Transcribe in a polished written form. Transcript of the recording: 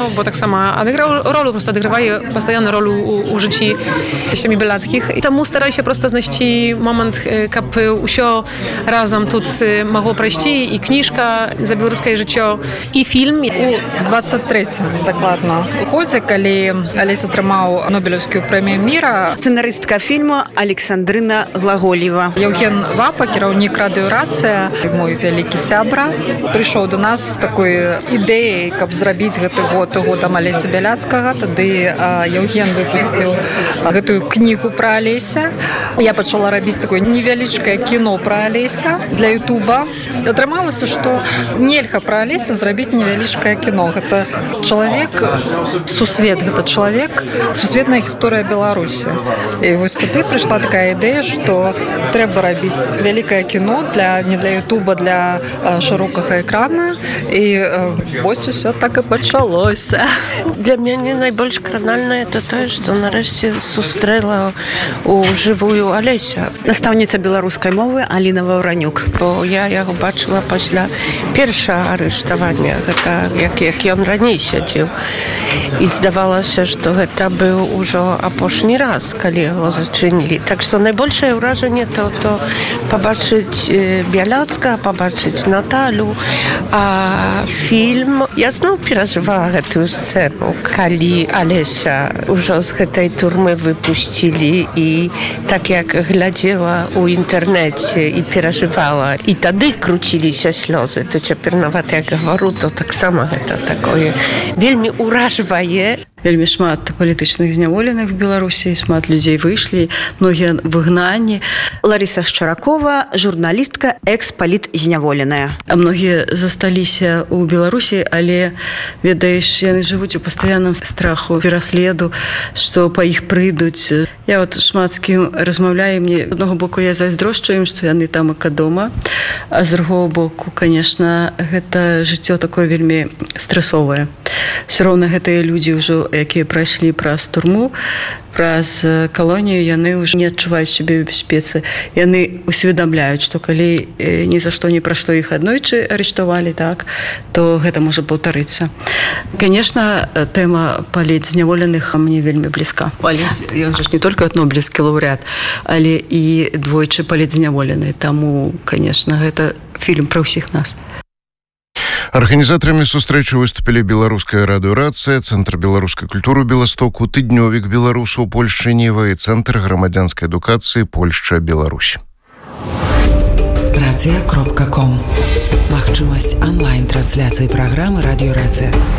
bo tak samo odegrał rolę, просто odgrywaje постоянно rolę u życi śemi belackich. I temu starali się просто znaleźć moment, kiedy усё razem tu mogło przejść i książka za białoruskie życie i film. У 23-м, докладно, годзе, калі Олесь атрымаў Нобелевскую премию мира. Сценаристка фільму Александрына Глаголева. Евген Вапа, кіраўнік радыёрацыя, мой вялікі сябра, прыйшоў до нас з такой ідэяй, каб зрабіць гэты год годам Алеся Бяляцкага. Тады Евген выпусціў гэтую кнігу пра Алеся. Я пачала рабіць такое невялічкае кіно пра Алеся для Ютуба. Атрымалася, што нельга пра Алеся зрабіць невялічкае кіно. Гэта чалавек сусвет, гэта чалавек сусветная гісторыя Беларусі. І вось туды прыйшла такая ідэя, што трэба рабіць вялікае кіно не для Ютуба, для шырокага экрана. І вось усё так і пачалося. Для мяне найбольш кранальна это тое, што нарэшце сустрэла у жывую Алеся. Настаўніца беларускай мовы Аліна Ваўранюк. Бо я яго бачыла пасля першага арыштавання, гэта як ён раней сядзеў. І здавалася, што гэта быў ужо апошні раз, калі яго зачынілі. Так што найбольшае ўражанне то пабачыць Бяляцкага, пабачыць Наталю. А фільм, я зноў перажывала гэтую сцэну, калі Алеся ўжо з гэтай турмы выпусцілі і так як глядзела ў інтэрнэце і перажывала, і тады круціліся слёзы, то цяпер нават як гавару, то таксама гэта такое вельмі ўражвае. Вельмі шмат палітычных зняволеных в Беларусі, шмат людзей выйшлі, многія выгнанні. Лариса Шчаракова, журналістка, экс-палітзняволеная. А многія засталіся ў Беларусі, але, ведаеш, яны жывуць у пастаянным страху, пераследу, што па іх прыйдуць. Я вот шмат з кім размаўляю, мне з аднаго боку я зайздрошчу ім, што яны там ака дома, а з другого боку, конечно, гэта жыццё такое вельмі стрэсовае. Все роўна гэтыя людзі ўжо, якія прайшлі праз турму, праз калонію, яны ўжо не адчуваюць сябе ў бяспецы. Яны усведамляюць, што калі ні за што ні пра што іх аднойчы арыштавалі, так, то гэта можа паўтарыцца. Конечно, тэма палітзняволеных мне вельмі блізка. Алесь, ён жа не толькі нобелевскі лаўрэат, але і двойчы палітзняволены. Таму, конечно, гэта фільм пра ўсіх нас. Арганізатарамі сустрэчы выступілі беларуская радыёрацыя, Цэнтр беларускай культуры Беластоку, тыднёвік беларусаў Польшчы Ніва і Цэнтр грамадзянскай адукацыі Польшча-Беларусь. Рацыя.ком. Магчымасць онлайн-трансляцыі праграмы «Радыёрацыя».